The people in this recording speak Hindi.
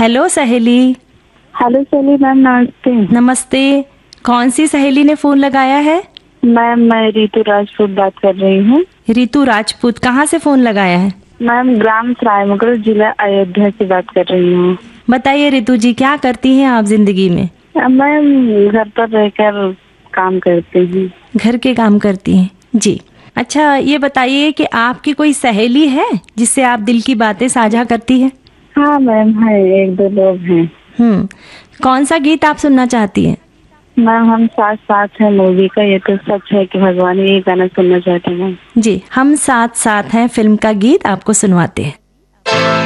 हेलो सहेली। हेलो सहेली मैम, नमस्ते। नमस्ते। कौन सी सहेली ने फोन लगाया है? मैम मैं रितु राजपूत बात कर रही हूँ। रितु राजपूत, कहाँ से फोन लगाया है? मैम ग्राम सरायमुगल, जिला अयोध्या से बात कर रही हूँ। बताइए रितु जी, क्या करती हैं आप जिंदगी में? मैम घर पर रहकर काम करती हूँ। घर के काम करती हैं जी। अच्छा, ये बताइए कि आपकी कोई सहेली है जिससे आप दिल की बातें साझा करती है? हाँ मैम है, एक दो लोग हैं। कौन सा गीत आप सुनना चाहती हैं? मैम हम साथ साथ है मूवी का ये तो सच है कि भगवान, ये गाना सुनना चाहती हूँ। जी, हम साथ साथ हैं फिल्म का गीत आपको सुनवाते हैं।